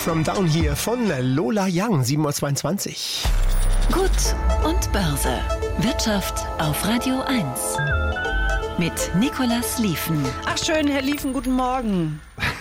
From Down Here von Lola Young, 7.22 Uhr. Gut und Börse. Wirtschaft auf Radio 1. Mit Nicolas Liefen. Ach schön, Herr Liefen, guten Morgen.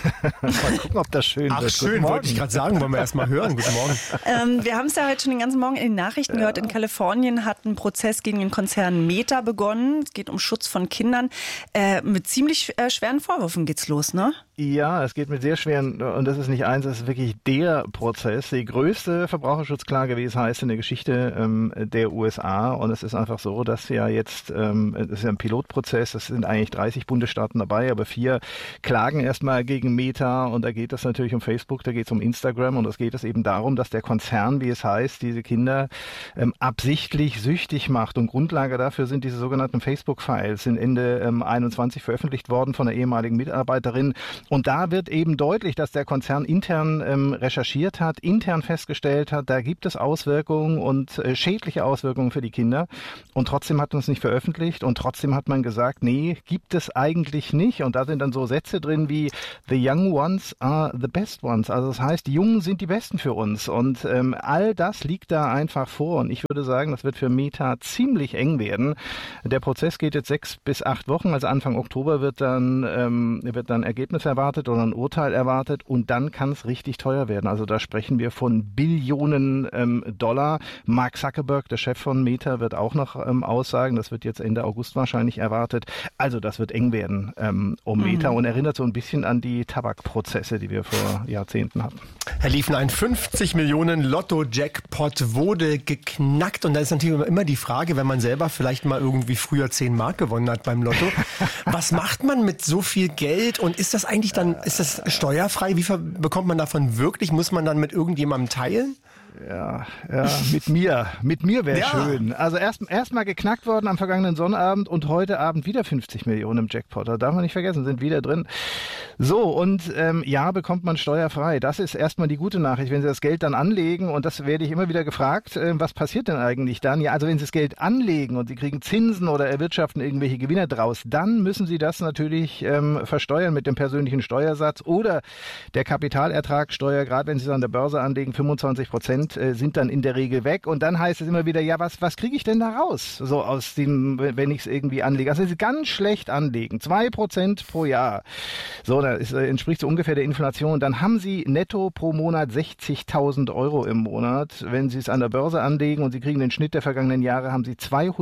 Mal gucken, ob das schön wird. Ach schön, wollte ich gerade sagen, wollen wir erst mal hören. Guten Morgen. Wir haben es ja heute schon den ganzen Morgen in den Nachrichten gehört. In Kalifornien hat ein Prozess gegen den Konzern Meta begonnen. Es geht um Schutz von Kindern. Mit ziemlich schweren Vorwürfen geht's los, ne? Ja, es geht mit sehr schweren, und das ist nicht eins, das ist wirklich der Prozess, die größte Verbraucherschutzklage, wie es heißt, in der Geschichte der USA. Und es ist einfach so, dass ja jetzt, das ist ja ein Pilotprozess, es sind eigentlich 30 Bundesstaaten dabei, aber 4 klagen erstmal gegen Meta, und da geht es natürlich um Facebook, da geht es um Instagram, und es geht es eben darum, dass der Konzern, wie es heißt, diese Kinder absichtlich süchtig macht. Und Grundlage dafür sind diese sogenannten Facebook-Files, sind Ende 21 veröffentlicht worden von einer ehemaligen Mitarbeiterin. Und da wird eben deutlich, dass der Konzern intern recherchiert hat, intern festgestellt hat, da gibt es Auswirkungen und schädliche Auswirkungen für die Kinder. Und trotzdem hat man es nicht veröffentlicht, und trotzdem hat man gesagt, nee, gibt es eigentlich nicht. Und da sind dann so Sätze drin wie "The young ones are the best ones". Also das heißt, die Jungen sind die Besten für uns. Und all das liegt da einfach vor. Und ich würde sagen, das wird für Meta ziemlich eng werden. Der Prozess geht jetzt 6 bis 8 Wochen. Also Anfang Oktober wird dann Ergebnis erwartet oder ein Urteil erwartet. Und dann kann es richtig teuer werden. Also da sprechen wir von Billionen Dollar. Mark Zuckerberg, der Chef von Meta, wird auch noch aussagen. Das wird jetzt Ende August wahrscheinlich erwartet. Also das wird eng werden um Meta und erinnert so ein bisschen an die Tabakprozesse, die wir vor Jahrzehnten hatten. Herr Liefen, ein 50 Millionen Lotto-Jackpot wurde geknackt. Und da ist natürlich immer die Frage, wenn man selber vielleicht mal irgendwie früher 10 Mark gewonnen hat beim Lotto, was macht man mit so viel Geld? Und ist das eigentlich dann, ist das steuerfrei? Wie bekommt man davon wirklich? Muss man dann mit irgendjemandem teilen? Ja, mit mir wäre schön. Also erst mal geknackt worden am vergangenen Sonnabend, und heute Abend wieder 50 Millionen im Jackpot. Das darf man nicht vergessen, sind wieder drin. So, und bekommt man steuerfrei. Das ist erstmal die gute Nachricht, wenn Sie das Geld dann anlegen, und das werde ich immer wieder gefragt, was passiert denn eigentlich dann? Ja, also wenn Sie das Geld anlegen und Sie kriegen Zinsen oder erwirtschaften irgendwelche Gewinne draus, dann müssen Sie das natürlich versteuern mit dem persönlichen Steuersatz oder der Kapitalertragssteuer, gerade wenn Sie es an der Börse anlegen, 25% sind dann in der Regel weg. Und dann heißt es immer wieder, ja, was kriege ich denn da raus? So aus dem, wenn ich es irgendwie anlege. Also wenn Sie ganz schlecht anlegen, 2% pro Jahr. So, das entspricht so ungefähr der Inflation. Dann haben Sie netto pro Monat 60.000 Euro im Monat. Wenn Sie es an der Börse anlegen und Sie kriegen den Schnitt der vergangenen Jahre, haben Sie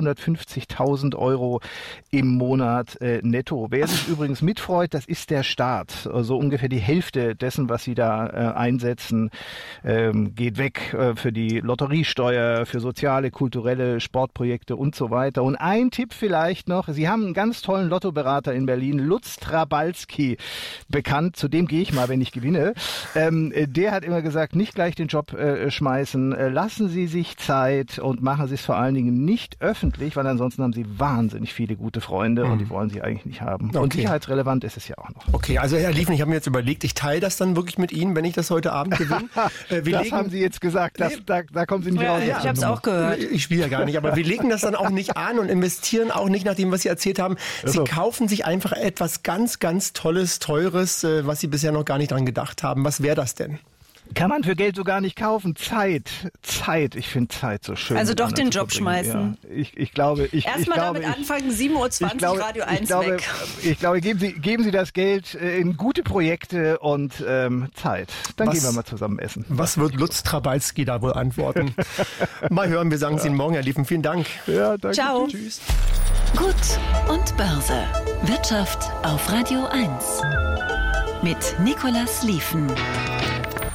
250.000 Euro im Monat netto. Wer sich übrigens mitfreut, das ist der Staat. So ungefähr die Hälfte dessen, was Sie da einsetzen, geht weg für die Lotteriesteuer, für soziale, kulturelle Sportprojekte und so weiter. Und ein Tipp vielleicht noch, Sie haben einen ganz tollen Lottoberater in Berlin, Lutz Trabalski, bekannt, zu dem gehe ich mal, wenn ich gewinne. Der hat immer gesagt, nicht gleich den Job schmeißen, lassen Sie sich Zeit und machen Sie es vor allen Dingen nicht öffentlich, weil ansonsten haben Sie wahnsinnig viele gute Freunde und die wollen Sie eigentlich nicht haben. Okay. Und sicherheitsrelevant ist es ja auch noch. Okay, also Herr Liefen, ich habe mir jetzt überlegt, ich teile das dann wirklich mit Ihnen, wenn ich das heute Abend gewinne. Das haben Sie jetzt gesagt, da kommen Sie nicht raus. Ja, ich habe es auch gehört. Ich spiele ja gar nicht, aber wir legen das dann auch nicht an und investieren auch nicht nach dem, was Sie erzählt haben. Sie kaufen sich einfach etwas ganz, ganz Tolles, Teures, was Sie bisher noch gar nicht dran gedacht haben. Was wäre das denn? Kann man für Geld so gar nicht kaufen. Zeit. Ich finde Zeit so schön. Also doch den Job schmeißen. Ja, ich glaube... Erstmal damit anfangen, 7.20 Uhr Radio 1 weg. Ich glaube, geben Sie das Geld in gute Projekte und Zeit. Dann gehen wir mal zusammen essen. Was wird Lutz Trabalski da wohl antworten? Mal hören, wir sagen es Ihnen morgen, Herr Liefen. Vielen Dank. Ja, danke. Ciao. Tschüss. Gut und Börse. Wirtschaft auf Radio 1. Mit Nicolas Liefen.